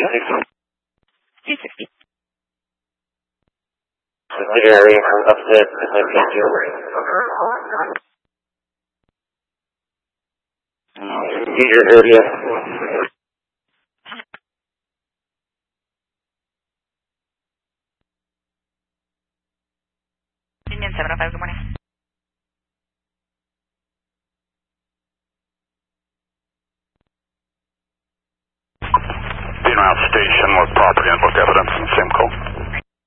260. Area from upset. User area. Union 705, good morning. Being around station with property and book evidence and Simcoe.